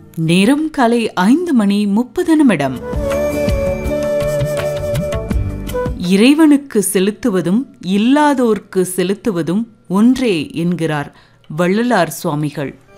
நேரம் காலை 5:30. இறைவனுக்கு செலுத்துவதும் இல்லாதோர்க்கு செலுத்துவதும் ஒன்றே என்கிறார் வள்ளலார் சுவாமிகள்.